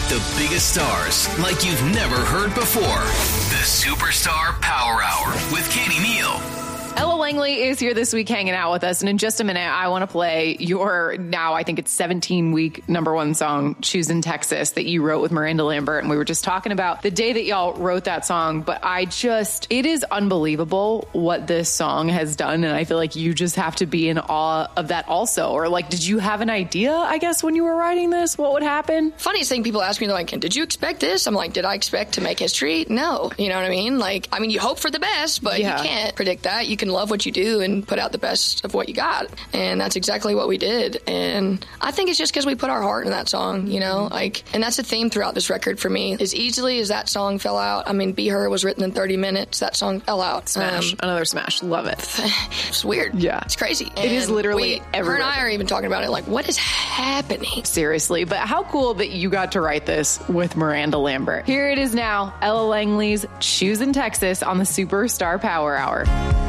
the biggest stars like you've never heard before. The Superstar Power Hour with Katie Neal. Ella Langley is here this week hanging out with us. And in just a minute, I want to play your now, I think it's 17-week #1 song, Choosing Texas, that you wrote with Miranda Lambert. And we were just talking about the day that y'all wrote that song. But it is unbelievable what this song has done. And I feel like you just have to be in awe of that also. Or like, did you have an idea, I guess, when you were writing this, what would happen? Funniest thing, people ask me, they're like, did you expect this? I'm like, did I expect to make history? No. You know what I mean? Like, you hope for the best, but you can't predict that. You can love what you do and put out the best of what you got. And that's exactly what we did. And I think it's just because we put our heart in that song, you know, and that's a theme throughout this record for me. As easily as that song fell out, Be Her was written in 30 minutes. That song fell out. Smash. Another smash. Love it. It's weird. Yeah. It's crazy. It is literally everywhere. Her and I are even talking about it. Like, what is happening? Seriously. But how cool that you got to write this with Miranda Lambert. Here it is now. Ella Langley's Choosing Texas on the Superstar Power Hour.